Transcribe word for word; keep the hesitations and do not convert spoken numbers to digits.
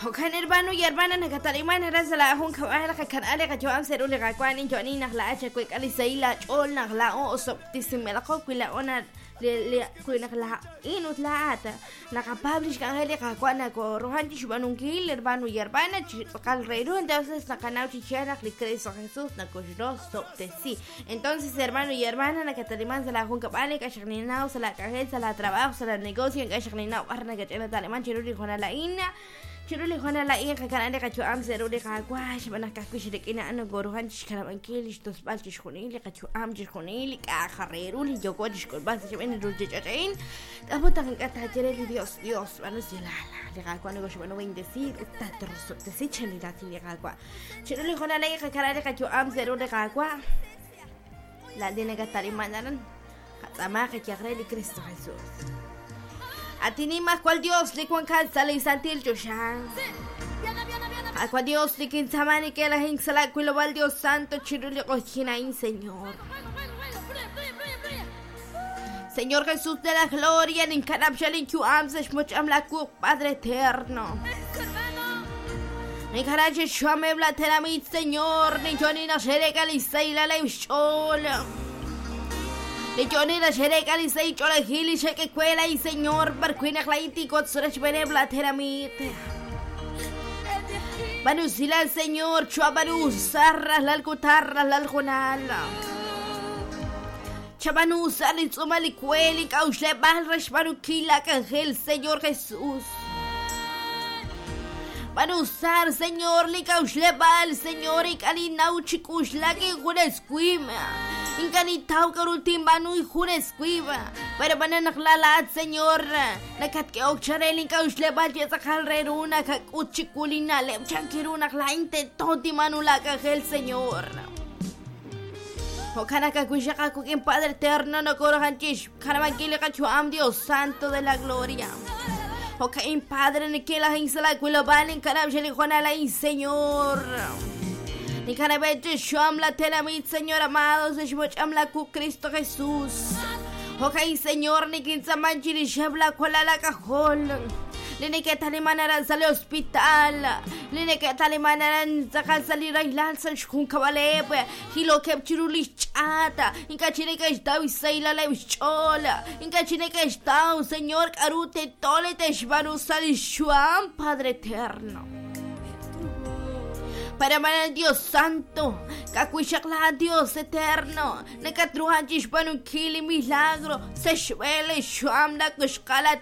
Okan hermano y hermana nakatarimana rasala hun kabala kakanale ka joam serule ka kwani joni nakla acha kwek ali saila chol nakla o so tisimela ko kwila ona le kwina kala inut la ata nakapublish kan hele ka kwana ko rohanti shubanun kil hermano y hermana kal reiro entonces nakanau chichara li Cristo Jesús na ko so tesi entonces hermano y hermana nakatarimana sala hun kabale ka shagninau sala ka hel sala trabajo sala negocio ka shagninau arna ka chena taleman chiruli khona la ina Chiruli khona la iya kakanane kachu am zeruli kakwa shabana kakushire kina ano goruhan chikaraban kili dos balchi khunili kachu am khunili ka khareruli jogo disculpas shabene ruje chain abota kan kata jereli Dios Dios vanu silala le kakwa nego shabano bendecir tatroso te sicheni lati le kakwa Chiruli khona la iya kakanane kachu am zeruli kakwa la dine katari mandaran katama ka yagreli Cristo Jesús A ti ni más cual Dios le cuan calza y santil yoshan. A cual Dios le quien samani que la gente se la cuilo val Dios santo chirule cochina in Señor. Señor Jesús de la gloria, en canap shalin tu amses much am la cu Padre eterno. Ni caraje shame bla teramit Señor, ni jonina shereka li seila la shola. Le Johnny la shereka li sei chola hili sheke kwela y señor per quina claiti kot surach benebla teramite. Banu sila el señor chua banu sarra lal kutarra lal khunala. Chabanu sali tsumali kweli kaushle bal resh banu kila kangel señor Jesús. Banu sar señor li kaushle bal señor y kalinau chikush la que gunesquima. Ingani tau karutim banu y jures cuiva pero bana naklalat señor nakat ke okcharelin ka usle bal ya sakal reruna ka uchikulina le chankiruna klainte toti manula ka el señor Okana ka kushaka ku en Padre eterno no korohantish kana magile ka chuam Dios santo de la gloria Oka en Padre ne que la hinsala kulo balen kana jeli khona la señor Ni canabete sham la telamit, Señor amados, shmocham la cu Cristo Jesús. Ok, Señor, ni quinza manchiri shabla kola la cajol. Ni que talimanaran sale hospital. Ni que talimanaran sakal salir ailan san shkun kabalebe. Hilo kep chiruli chata. Inka chine que está y seila la chola. Inka chine que está, Señor, carute tole te shbaru sali shuam, Padre eterno. Para manar Dios santo, kakuishakla Dios eterno, nekatruhan chishpanu kili milagro, se shvele shuamla kushkala